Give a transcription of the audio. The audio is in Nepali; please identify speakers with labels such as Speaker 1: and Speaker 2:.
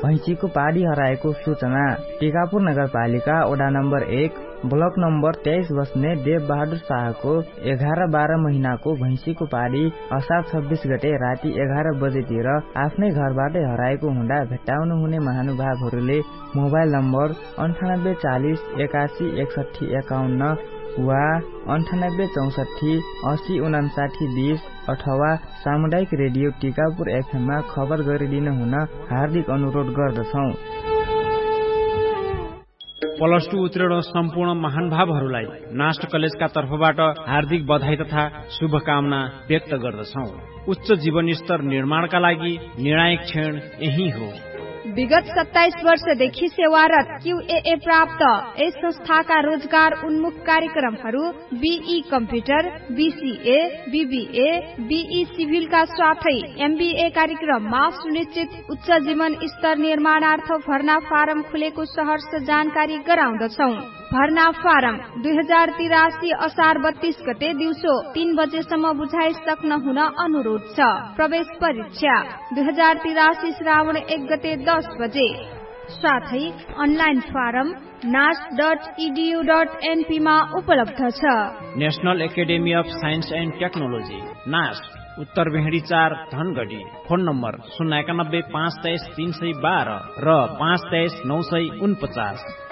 Speaker 1: भैँसीको पाडी हराएको सूचना। टिकापुर नगरपालिका वडा नम्बर 1 ब्लक नम्बर 23 बस्ने देव बहादुर शाहको 11-12 महिनाको भैँसीको पाडी असार 26 गते राति 11 बजेतिर आफ्नै घरबाटै हराएको हुँदा भेट्टाउनु हुने महानुभावहरूले मोबाइल नम्बर 9840 81 61 51 वा 9864 80 59 20 अथवा सामुदायिक रेडियो टिकापुर एफएममा खबर गरिदिन हुन हार्दिक अनुरोध गर्दछौं।
Speaker 2: प्लस 2 उत्तीर्ण सम्पूर्ण महानुभावहरूलाई नास्ट कलेजका तर्फबाट हार्दिक बधाई तथा शुभकामना व्यक्त गर्दछौं। उच्च जीवन स्तर निर्माणका लागि निर्णायक क्षण यही हो।
Speaker 3: विगत 27 वर्षदेखि सेवारत QAA प्राप्त यस संस्थाका रोजगार उन्मुख कार्यक्रमहरू BE computer, BCA, BBA, BE सिभिलका साथै MBA कार्यक्रममा सुनिश्चित उच्च जीवन स्तर निर्माणार्थ भर्ना फारम खुलेको सहर्ष जानकारी गराउँदछौ। भर्ना फारम 2083 असार 32 गते दिउँसो 3 बजेसम्म बुझाइसक्न हुन अनुरोध छ। प्रवेश परीक्षा 2083 श्रावण 1 गते 10 बजे। साथै अनलाइन फारम nas.edu.np मा उपलब्ध छ।
Speaker 2: National academy of science and technology नास उत्तर भेडी 4 धनगढी। फोन नम्बर 091 523 312 र 523 949।